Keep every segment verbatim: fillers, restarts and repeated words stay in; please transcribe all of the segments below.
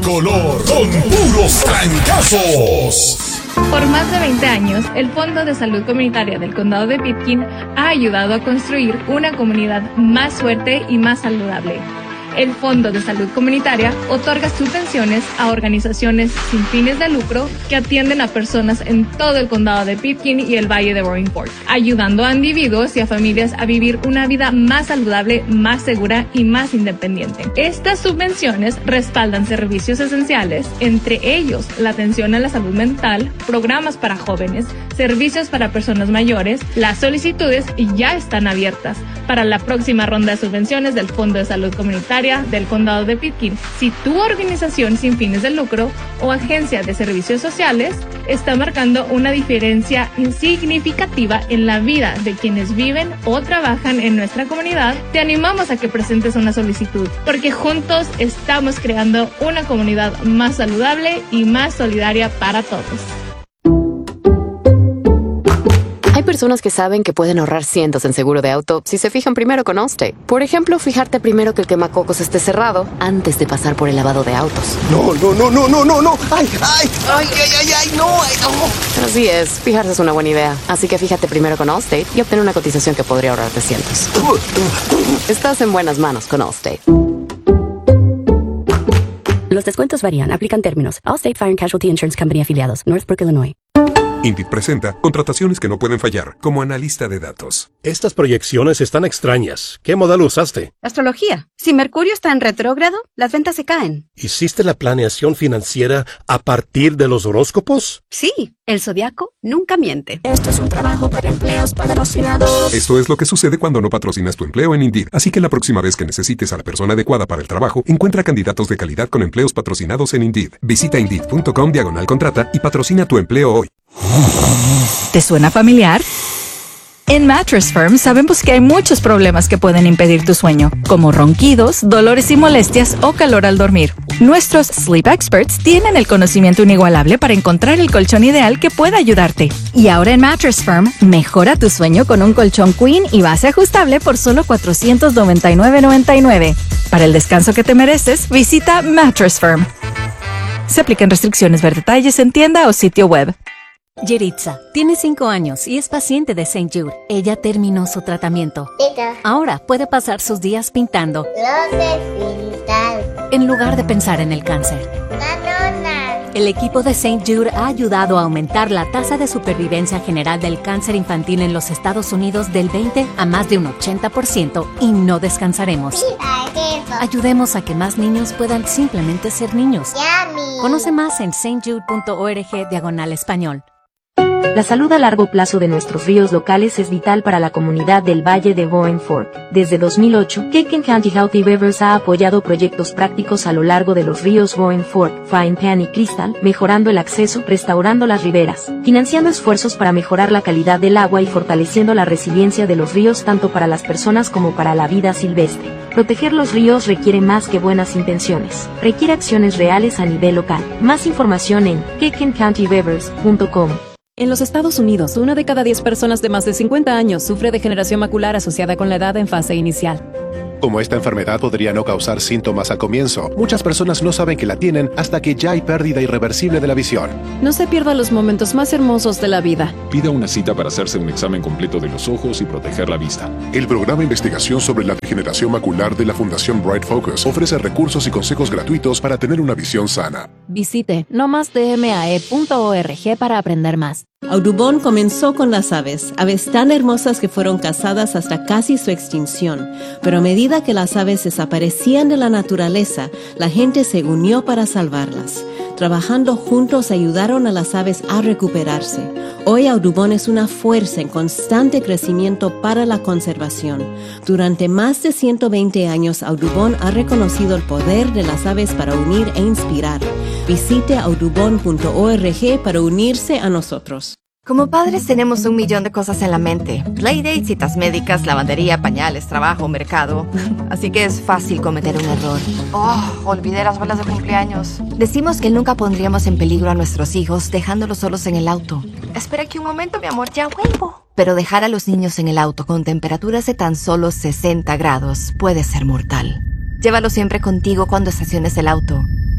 color con puros trancazos. Por más de veinte años, el Fondo de Salud Comunitaria del Condado de Pitkin ha ayudado a construir una comunidad más fuerte y más saludable. El Fondo de Salud Comunitaria otorga subvenciones a organizaciones sin fines de lucro que atienden a personas en todo el condado de Pitkin y el Valle de Roaring Fork, ayudando a individuos y a familias a vivir una vida más saludable, más segura y más independiente. Estas subvenciones respaldan servicios esenciales, entre ellos la atención a la salud mental, programas para jóvenes, servicios para personas mayores. Las solicitudes ya están abiertas para la próxima ronda de subvenciones del Fondo de Salud Comunitaria del Condado de Pitkin. Si tu organización sin fines de lucro o agencia de servicios sociales está marcando una diferencia significativa en la vida de quienes viven o trabajan en nuestra comunidad, te animamos a que presentes una solicitud, porque juntos estamos creando una comunidad más saludable y más solidaria para todos. Hay personas que saben que pueden ahorrar cientos en seguro de auto si se fijan primero con Allstate. Por ejemplo, fijarte primero que el quemacocos esté cerrado antes de pasar por el lavado de autos. No, no, no, no, no, no, no. Ay, ay, ay, ay, ay, ay, no, ay, no. Así es, fijarse es una buena idea. Así que fíjate primero con Allstate y obtén una cotización que podría ahorrarte cientos. Estás en buenas manos con Allstate. Los descuentos varían. Aplican términos. Allstate Fire and Casualty Insurance Company afiliados. Northbrook, Illinois. Indeed presenta contrataciones que no pueden fallar como analista de datos. Estas proyecciones están extrañas. ¿Qué modal usaste? Astrología. Si Mercurio está en retrógrado, las ventas se caen. ¿Hiciste la planeación financiera a partir de los horóscopos? Sí, el zodiaco nunca miente. Esto es un trabajo para empleos patrocinados. Esto es lo que sucede cuando no patrocinas tu empleo en Indeed. Así que la próxima vez que necesites a la persona adecuada para el trabajo, encuentra candidatos de calidad con empleos patrocinados en Indeed. Visita Indeed.com diagonal contrata y patrocina tu empleo hoy. ¿Te suena familiar? En Mattress Firm sabemos que hay muchos problemas que pueden impedir tu sueño, como ronquidos, dolores y molestias o calor al dormir. Nuestros Sleep Experts tienen el conocimiento inigualable para encontrar el colchón ideal que pueda ayudarte. Y ahora en Mattress Firm, mejora tu sueño con un colchón Queen y base ajustable por solo cuatrocientos noventa y nueve noventa y nueve. Para el descanso que te mereces, visita Mattress Firm. Se aplican restricciones, ver detalles en tienda o sitio web. Yeritza tiene cinco años y es paciente de Saint Jude. Ella terminó su tratamiento. Ahora puede pasar sus días pintando en lugar de pensar en el cáncer. El equipo de Saint Jude ha ayudado a aumentar la tasa de supervivencia general del cáncer infantil en los Estados Unidos del veinte a más de un ochenta por ciento y no descansaremos. Ayudemos a que más niños puedan simplemente ser niños. Conoce más en stjude.org diagonal español. La salud a largo plazo de nuestros ríos locales es vital para la comunidad del Valle de Roaring Fork. Desde dos mil ocho, Pitkin County Healthy Rivers ha apoyado proyectos prácticos a lo largo de los ríos Roaring Fork, Frying Pan y Crystal, mejorando el acceso, restaurando las riberas, financiando esfuerzos para mejorar la calidad del agua y fortaleciendo la resiliencia de los ríos tanto para las personas como para la vida silvestre. Proteger los ríos requiere más que buenas intenciones. Requiere acciones reales a nivel local. Más información en pitkin county rivers punto com. En los Estados Unidos, una de cada diez personas de más de cincuenta años sufre degeneración macular asociada con la edad en fase inicial. Como esta enfermedad podría no causar síntomas al comienzo, muchas personas no saben que la tienen hasta que ya hay pérdida irreversible de la visión. No se pierda los momentos más hermosos de la vida. Pida una cita para hacerse un examen completo de los ojos y proteger la vista. El programa de investigación sobre la degeneración macular de la Fundación Bright Focus ofrece recursos y consejos gratuitos para tener una visión sana. Visite no más d m a e punto org para aprender más. Audubon comenzó con las aves, aves tan hermosas que fueron cazadas hasta casi su extinción. Pero a medida que las aves desaparecían de la naturaleza, la gente se unió para salvarlas. Trabajando juntos ayudaron a las aves a recuperarse. Hoy Audubon es una fuerza en constante crecimiento para la conservación. Durante más de ciento veinte años, Audubon ha reconocido el poder de las aves para unir e inspirar. Visite audubon punto org para unirse a nosotros. Como padres tenemos un millón de cosas en la mente. Playdates, citas médicas, lavandería, pañales, trabajo, mercado. Así que es fácil cometer un error. Oh, olvidé las bolas de cumpleaños. Decimos que nunca pondríamos en peligro a nuestros hijos dejándolos solos en el auto. Espera aquí un momento, mi amor, ya vuelvo. Pero dejar a los niños en el auto con temperaturas de tan solo sesenta grados puede ser mortal. Llévalo siempre contigo cuando estaciones el auto.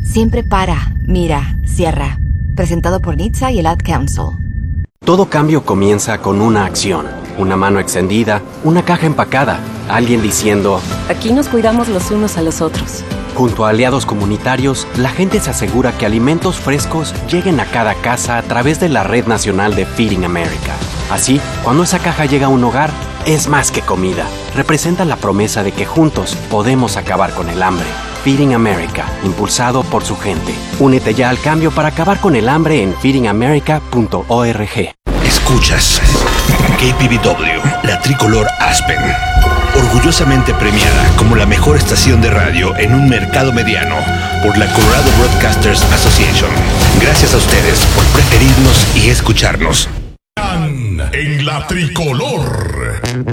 Siempre para, mira, cierra. Presentado por N H T S A y el Ad Council. Todo cambio comienza con una acción. Una mano extendida, una caja empacada, alguien diciendo: aquí nos cuidamos los unos a los otros. Junto a aliados comunitarios, la gente se asegura que alimentos frescos lleguen a cada casa a través de la red nacional de Feeding America. Así, cuando esa caja llega a un hogar, es más que comida. Representa la promesa de que juntos podemos acabar con el hambre. Feeding America, impulsado por su gente. Únete ya al cambio para acabar con el hambre en feeding america punto org. Escuchas K P B W, la tricolor Aspen, orgullosamente premiada como la mejor estación de radio en un mercado mediano por la Colorado Broadcasters Association. Gracias a ustedes por preferirnos y escucharnos. En la tricolor.